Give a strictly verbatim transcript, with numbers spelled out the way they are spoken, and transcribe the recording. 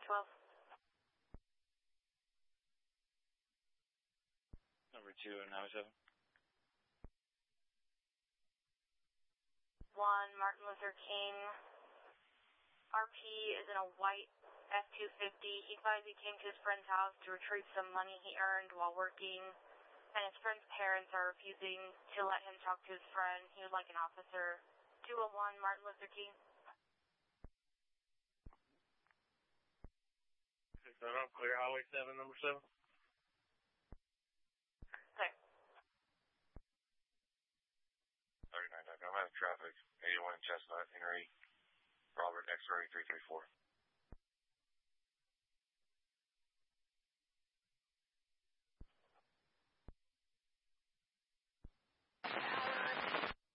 twelve. Number two and nine seven. one, Martin Luther King. R P is in a white F two fifty. He advised he came to his friend's house to retrieve some money he earned while working, and his friend's parents are refusing to let him talk to his friend. He would like an officer. two oh one, Martin Luther King. six oh, clear Highway seven, number seven. Clear. thirty-nine, I'm out of traffic. eighty-one Chestnut, Henry, Robert, X-ray three three four.